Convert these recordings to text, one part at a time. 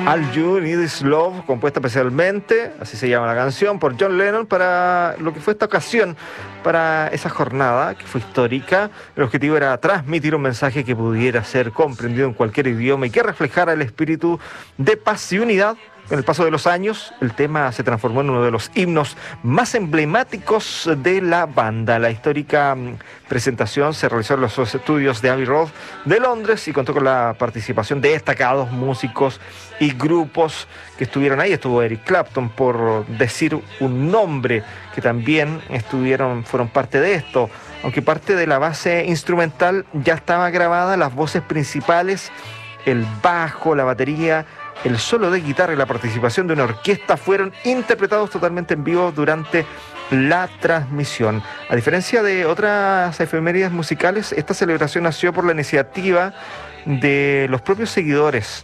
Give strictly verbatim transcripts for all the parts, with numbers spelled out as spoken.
All You Need Is Love, compuesta especialmente, así se llama la canción, por John Lennon para lo que fue esta ocasión, para esa jornada que fue histórica. El objetivo era transmitir un mensaje que pudiera ser comprendido en cualquier idioma y que reflejara el espíritu de paz y unidad. Con el paso de los años, el tema se transformó en uno de los himnos más emblemáticos de la banda. La histórica presentación se realizó en los estudios de Abbey Road de Londres y contó con la participación de destacados músicos y grupos que estuvieron ahí. Estuvo Eric Clapton, por decir un nombre, que también estuvieron, fueron parte de esto. Aunque parte de la base instrumental ya estaba grabada, las voces principales, el bajo, la batería, el solo de guitarra y la participación de una orquesta fueron interpretados totalmente en vivo durante la transmisión. A diferencia de otras efemérides musicales, esta celebración nació por la iniciativa de los propios seguidores.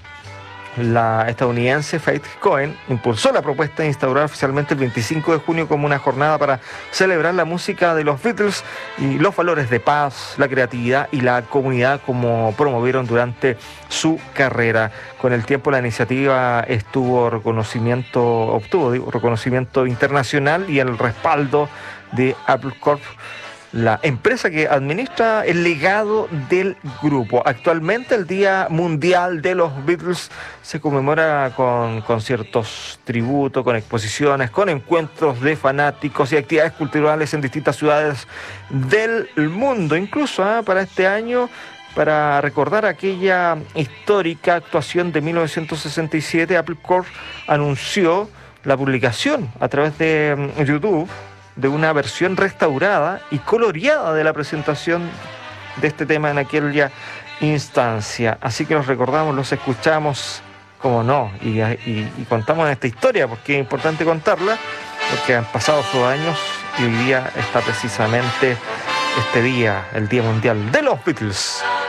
La estadounidense Faith Cohen impulsó la propuesta de instaurar oficialmente el veinticinco de junio como una jornada para celebrar la música de los Beatles y los valores de paz, la creatividad y la comunidad como promovieron durante su carrera. Con el tiempo la iniciativa estuvo reconocimiento, obtuvo digo, reconocimiento internacional y el respaldo de Apple Corp, la empresa que administra el legado del grupo. Actualmente el Día Mundial de los Beatles se conmemora con conciertos tributo, con exposiciones, con encuentros de fanáticos y actividades culturales en distintas ciudades del mundo. Incluso ¿eh? para este año, para recordar aquella histórica actuación de mil novecientos sesenta y siete, Apple Corp anunció la publicación a través de YouTube de una versión restaurada y coloreada de la presentación de este tema en aquella instancia. Así que los recordamos, los escuchamos, como no, y, y, y contamos esta historia, porque es importante contarla, porque han pasado sus años y hoy día está precisamente este día, el Día Mundial de los Beatles.